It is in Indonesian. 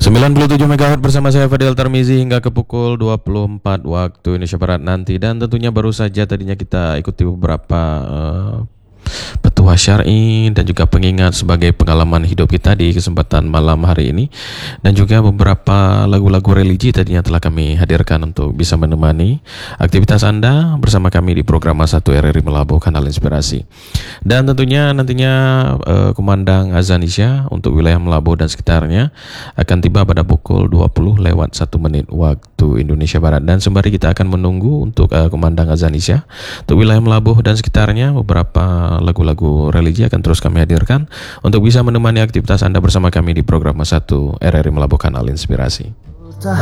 97 MHz bersama saya Fadil Tarmizi hingga ke pukul 24 waktu Indonesia Barat nanti. Dan tentunya baru saja tadinya kita ikuti beberapa petua syar'i dan juga pengingat sebagai pengalaman hidup kita di kesempatan malam hari ini, dan juga beberapa lagu-lagu religi tadinya telah kami hadirkan untuk bisa menemani aktivitas Anda bersama kami di program 1 RRI Melabuh Kanal Inspirasi. Dan tentunya nantinya kumandang azan Isya untuk wilayah Melabuh dan sekitarnya akan tiba pada pukul 20 lewat 1 menit waktu Indonesia Barat. Dan sembari kita akan menunggu untuk kumandang azan Isya untuk wilayah Melabuh dan sekitarnya, beberapa lagu-lagu religi akan terus kami hadirkan untuk bisa menemani aktivitas Anda bersama kami di program 1 RRI Melabuh Kanal Inspirasi.